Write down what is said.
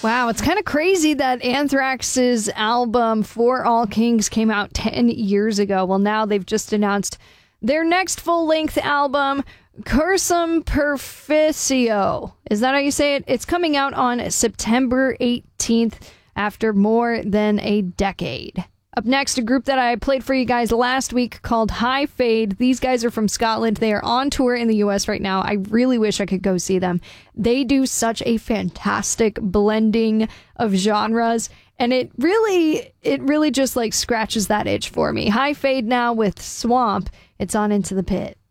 Wow, it's kind of crazy that Anthrax's album For All Kings came out 10 years ago. Well, now they've just announced their next full-length album, Cursum Perficio. Is that how you say it? It's coming out on September 18th after more than a decade. Up next, a group that I played for you guys last week called High Fade. These guys are from Scotland. They are on tour in the U.S. right now. I really wish I could go see them. They do such a fantastic blending of genres, and it really just like scratches that itch for me. High Fade now with Swamp. It's on Into the Pit.